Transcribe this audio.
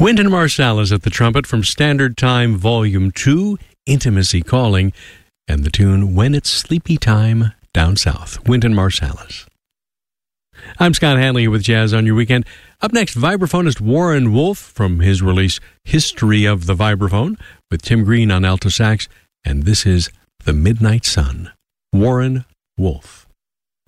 Wynton Marsalis at the trumpet from Standard Time Volume 2, Intimacy Calling, and the tune When It's Sleepy Time Down South. Wynton Marsalis. I'm Scott Hanley with Jazz on Your Weekend. Up next, vibraphonist Warren Wolf from his release History of the Vibraphone with Tim Green on alto sax, and this is The Midnight Sun. Warren Wolf.